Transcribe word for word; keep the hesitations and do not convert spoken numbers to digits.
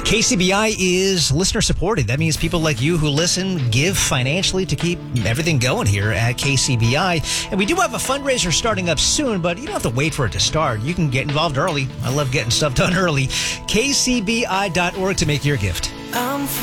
K C B I is listener supported. That means people like you who listen give financially to keep everything going here at K C B I. And we do have a fundraiser starting up soon, but you don't have to wait for it to start. You can get involved early. I love getting stuff done early. K C B I dot org to make your gift.